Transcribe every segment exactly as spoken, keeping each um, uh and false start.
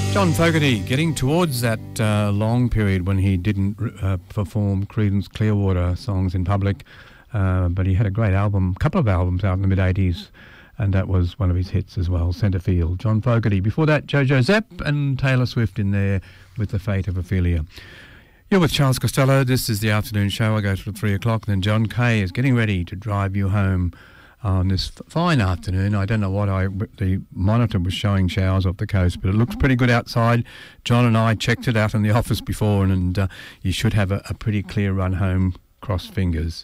John Fogerty getting towards that uh, long period when he didn't uh, perform Creedence Clearwater songs in public, uh, but he had a great album, a couple of albums out in the mid-eighties, and that was one of his hits as well, Centrefield. John Fogerty. Before that, Jojo Zapp and Taylor Swift in there with The Fate of Ophelia. You're with Charles Costello. This is the afternoon show. I go till three o'clock, and then John Kay is getting ready to drive you home on this fine afternoon. I don't know what I... The monitor was showing showers off the coast, but it looks pretty good outside. John and I checked it out in the office before, and, and uh, you should have a, a pretty clear run home. Cross fingers.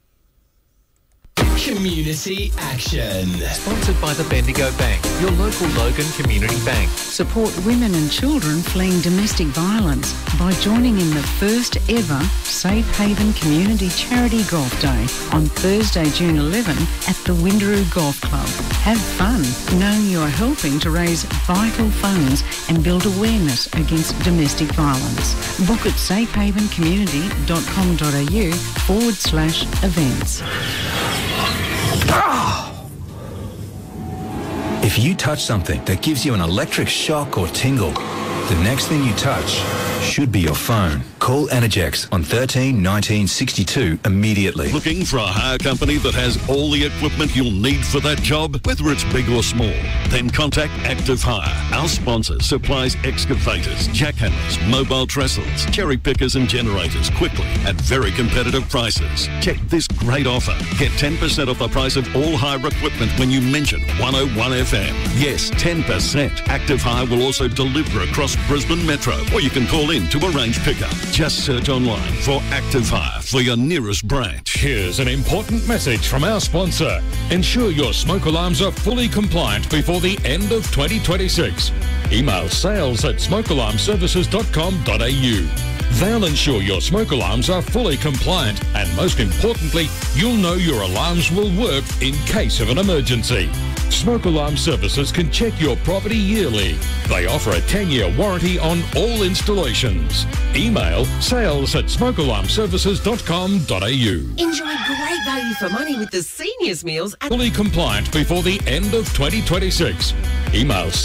Community Action. Sponsored by the Bendigo Bank, your local Logan Community Bank. Support women and children fleeing domestic violence by joining in the first ever Safe Haven Community Charity Golf Day on Thursday, June eleventh at the Windaroo Golf Club. Have fun knowing you are helping to raise vital funds and build awareness against domestic violence. Book at safehavencommunity.com.au forward slash events. If you touch something that gives you an electric shock or tingle, the next thing you touch should be your phone. Call Energex on thirteen nineteen sixty-two immediately. Looking for a hire company that has all the equipment you'll need for that job, whether it's big or small? Then contact Active Hire. Our sponsor supplies excavators, jackhammers, mobile trestles, cherry pickers and generators quickly at very competitive prices. Check this great offer. Get ten percent off the price of all hire equipment when you mention one oh one F M. Yes, ten percent. Active Hire will also deliver across Brisbane Metro, or you can call in to arrange pickup. Just search online for Active Hire for your nearest branch. Here's an important message from our sponsor. Ensure your smoke alarms are fully compliant before the end of twenty twenty-six. Email sales at smoke alarm services dot com dot a u. They'll ensure your smoke alarms are fully compliant, and most importantly, you'll know your alarms will work in case of an emergency. Smoke Alarm Services can check your property yearly. They offer a ten-year warranty on all installations. Email sales at smoke alarm services dot com dot a u. Enjoy great value for money with the seniors meals at... Fully compliant before the end of twenty twenty-six. Email